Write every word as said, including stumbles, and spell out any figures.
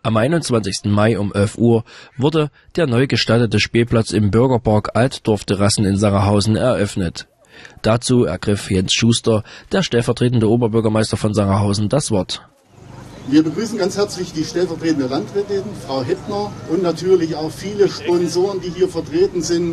Am einundzwanzigsten Mai um elf Uhr wurde der neu gestaltete Spielplatz im Bürgerpark Altdorf-Terrassen in Sangerhausen eröffnet. Dazu ergriff Jens Schuster, der stellvertretende Oberbürgermeister von Sangerhausen, das Wort. Wir begrüßen ganz herzlich die stellvertretende Landrätin, Frau Hettner, und natürlich auch viele Sponsoren, die hier vertreten sind.